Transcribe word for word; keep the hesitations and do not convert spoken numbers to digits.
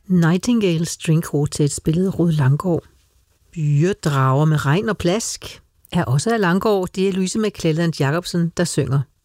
Nightingale String Quartet spillede Rued Langgaard. Byer, drager med regn og plask er også af Langgaard. Det er Louise McClelland Jacobsen, der synger.